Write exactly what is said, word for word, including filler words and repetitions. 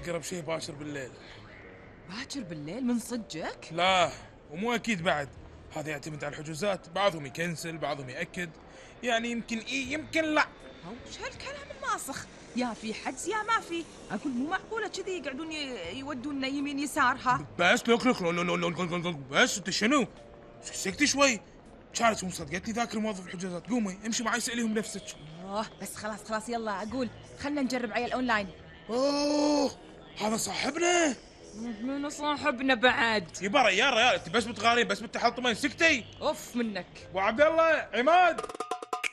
اقرب شيء باكر بالليل. باكر بالليل من صدقك؟ لا ومو اكيد بعد، هذا يعتمد على الحجوزات، بعضهم يكنسل بعضهم ياكد، يعني يمكن ايه يمكن لا. او وش هالكلام الماسخ؟ يا في حجز يا ما في. اقول مو معقوله كذي يقعدون ي- يودونا يمين يسار. ها بس لوك لوك لوك لوك لوك لوك لوك بس انت شنو؟ سكتي شوي. كانت مصدقتني ذاك الموظف الحجوزات، قومي امشي معي سأليهم نفسك. اوه بس خلاص خلاص يلا اقول خلنا نجرب عيال اونلاين. اوه هذا صاحبنا. من صاحبنا بعد؟ يبا ريال ريال انت بس بتغارين بس بتحلطمين، سكتي. اوف منك. ابو عبد الله عماد.